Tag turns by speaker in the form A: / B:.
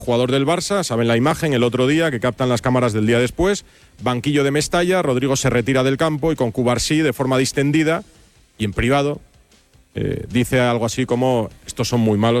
A: Jugador del Barça, saben la imagen el otro día que captan las cámaras del día después, banquillo de Mestalla, Rodrigo se retira del campo y con Cubarsí de forma distendida y en privado dice algo así como: estos son muy malos.